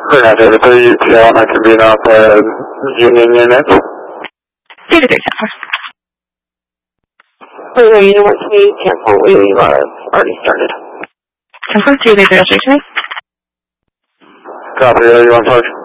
Granite 33, you tell I can be off Union unit. 33, 10-4. Unit 128, cancel, we've already started. 10-4, 333, Copy, you want to